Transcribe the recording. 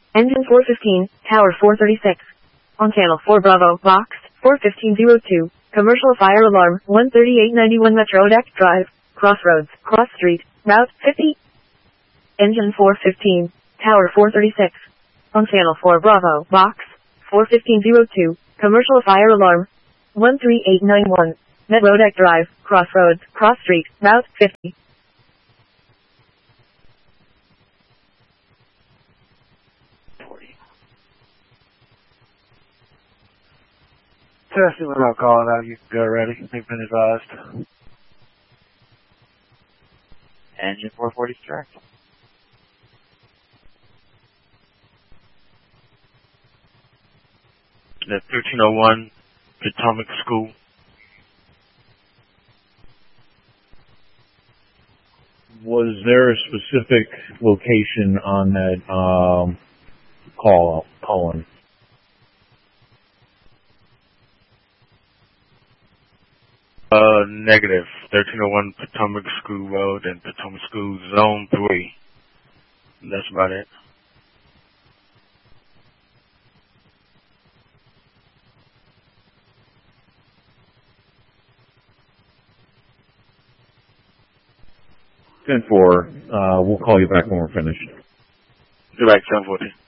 Engine 415, Tower 436. On channel 4 Bravo, box 41502. Commercial fire alarm 13891 Metro Deck Drive, Crossroads, Cross Street, Route 50. Engine 415, Tower 436. On channel 4 Bravo, box 41502. Commercial fire alarm 13891 Metro Deck Drive, Crossroads, Cross Street, Route 50. Testing without calling out, you can go ready. They've been advised. Engine 440 correct. The 1301 Potomac School. Was there a specific location on that call-in? Negative. 1301 Potomac School Road and Potomac School Zone 3. That's about it. Ten-4. We'll call you back when we're finished. You're right, 740.